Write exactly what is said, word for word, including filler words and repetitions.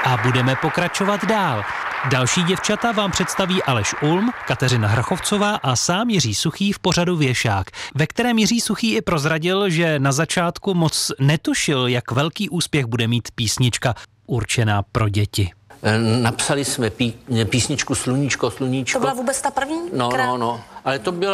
A budeme pokračovat dál. Další děvčata vám představí Aleš Ulm, Kateřina Hrchovcová a sám Jiří Suchý v pořadu Věšák, ve kterém Jiří Suchý i prozradil, že na začátku moc netušil, jak velký úspěch bude mít písnička určená pro děti. Napsali jsme pí, písničku Sluníčko, sluníčko. To byla vůbec ta první? No, no, no, ale to byla